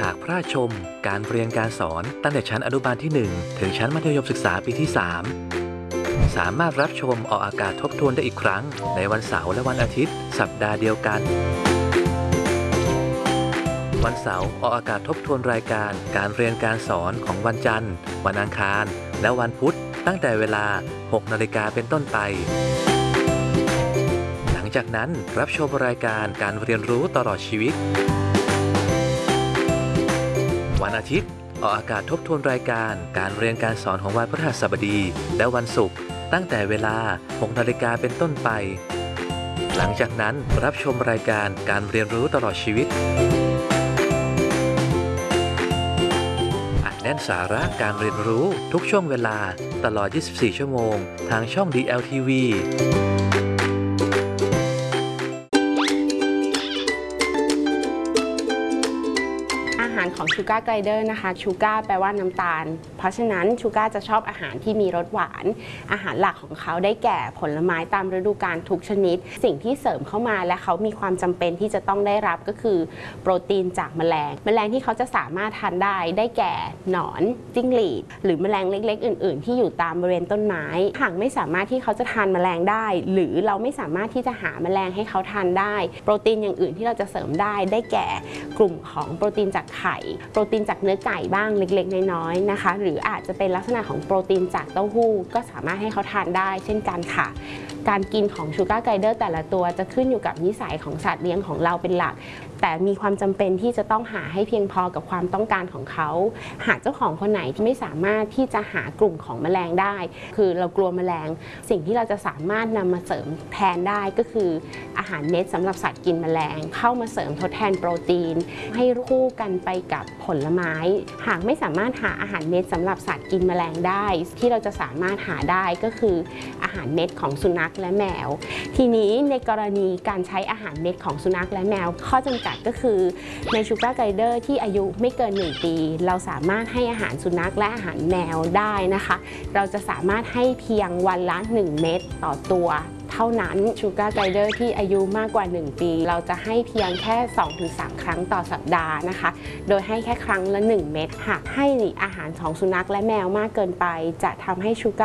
ากพระราชชมการเรียนการสอนตั้งแต่ชั้นอนุบาลที่ 1 ถึงชั้นมัธยมศึกษาปีที่ 3 สามารถรับชมออกอากาศทบทวนได้อีกครั้งในวันเสาร์และวันอาทิตย์สัปดาห์เดียวกันวันเสาร์ออกอากาศทบทวนรายการการเรียนการสอนของวันจันทร์วันอังคารและวันพุธตั้งแต่เวลา 6 นาฬิกาเป็นต้นไปหลังจากนั้นรับชมรายการการเรียนรู้ตลอดชีวิตวันอาทิตย์ออกอากาศทบทวนรายการการเรียนการสอนของวันพฤหัสบดีและวันศุกร์ตั้งแต่เวลา 6 นาฬิกาเป็นต้นไปหลังจากนั้นรับชมรายการการเรียนรู้ตลอดชีวิตแน่นสาระการเรียนรู้ทุกช่วงเวลาตลอด 24 ชั่วโมงทางช่อง DLTV อาหารของชูการ์ไกลเดอร์นะคะชูการ์แปลว่าน้ำตาลเพราะฉะนั้นชูการ์จะชอบอาหารที่มีรสหวานอาหารหลักของเขาได้แก่ผลไม้ตามฤดูกาลทุกชนิดสิ่งที่เสริมเข้ามาและเขามีความจำเป็นที่จะต้องได้รับก็คือโปรตีนจากแมลงที่เขาจะสามารถทานได้แก่หนอนจิ้งหรีดหรือแมลงเล็กๆอื่นๆที่อยู่ตามบริเวณต้นไม้หากไม่สามารถที่เขาจะทานแมลงได้หรือเราไม่สามารถที่จะหาแมลงให้เขาทานได้โปรตีนอย่างอื่นที่เราจะเสริมได้แก่กลุ่มของโปรตีนจากไข่โปรตีนจากเนื้อไก่บ้างเล็กๆน้อยๆนะคะหรืออาจจะเป็นลักษณะของโปรตีนจากเต้าหู้ก็สามารถให้เขาทานได้เช่นกันค่ะการกินของชูการ์ไกลเดอร์แต่ละตัวจะขึ้นอยู่กับนิสัยของสัตว์เลี้ยงของเราเป็นหลักแต่มีความจำเป็นที่จะต้องหาให้เพียงพอกับความต้องการของเขาหากเจ้าของคนไหนที่ไม่สามารถที่จะหากลุ่มของแมลงได้คือเรากลัวแมลงสิ่งที่เราจะสามารถนำมาเสริมแทนได้ก็คืออาหารเม็ดสำหรับสัตว์กินแมลงเข้ามาเสริมทดแทนโปรตีนให้คู่กันไปกับผลไม้หากไม่สามารถหาอาหารเม็ดสำหรับสัตว์กินแมลงได้ที่เราจะสามารถหาได้ก็คืออาหารเม็ดของสุนัขและแมวทีนี้ในกรณีการใช้อาหารเม็ดของสุนัขและแมวข้อจำกัดก็คือในชูการ์ไกลเดอร์ที่อายุไม่เกิน1 ปีเราสามารถให้อาหารสุนัขและอาหารแมวได้นะคะเราจะสามารถให้เพียงวันละ1 เม็ดต่อตัวเท่านั้นชูการ์ไกลเดอร์ที่อายุมากกว่า1 ปีเราจะให้เพียงแค่ 2-3 ครั้งต่อสัปดาห์นะคะโดยให้แค่ครั้งละ1 เม็ดหากให้อาหารของสุนัขและแมวมากเกินไปจะทำให้ชูการ์